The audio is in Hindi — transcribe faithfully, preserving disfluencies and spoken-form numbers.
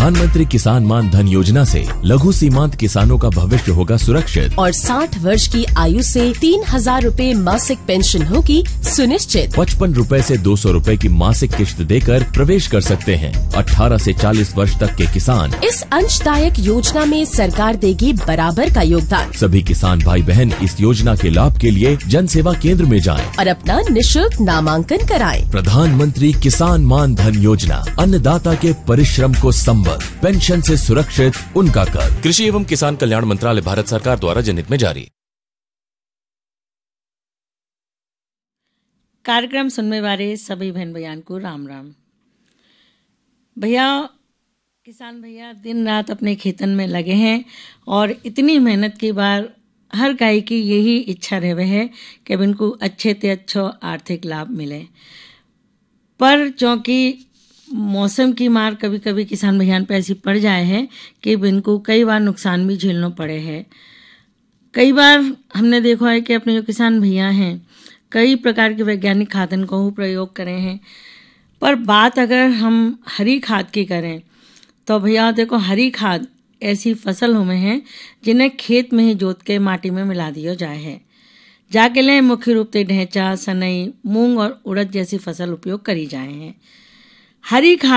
प्रधानमंत्री किसान मान धन योजना से लघु सीमांत किसानों का भविष्य होगा सुरक्षित और साठ वर्ष की आयु से तीन हजार रूपए मासिक पेंशन होगी सुनिश्चित। पचपन रूपए ऐसी दो सौ रूपए की मासिक किश्त देकर प्रवेश कर सकते हैं। अठारह से चालीस वर्ष तक के किसान इस अंशदायक योजना में सरकार देगी बराबर का योगदान। सभी किसान भाई बहन इस योजना के लाभ के लिए जन सेवा केंद्र में जाएं और अपना निशुल्क नामांकन कराएं। प्रधानमंत्री किसान मान धन योजना, अन्नदाता के परिश्रम को संबल, पेंशन से सुरक्षित उनका कर। कृषि एवं किसान कल्याण मंत्रालय, भारत सरकार द्वारा जनहित में जारी। कार्यक्रम सुनने वाले सभी बहन भैया को राम राम। भैया, किसान भैया दिन रात अपने खेतन में लगे हैं और इतनी मेहनत के बाद हर गाय की यही इच्छा रहे है कि अब इनको अच्छे से अच्छा आर्थिक लाभ मिले। पर चूँकि मौसम की मार कभी कभी किसान भैया पे ऐसी पड़ जाए है कि इनको कई बार नुकसान भी झेलना पड़े है। कई बार हमने देखा है कि अपने जो किसान भैया हैं कई प्रकार के वैज्ञानिक खादन को प्रयोग करे हैं, पर बात अगर हम हरी खाद की करें तो भैया देखो, हरी खाद ऐसी फसल में है जिन्हें खेत में ही जोत के माटी में मिला दिया जाए है। जाके ले मुख्य रूप से ढेंचा, सनई, मूंग और उड़द जैसी फसल उपयोग करी जाए हैं। हरी खाद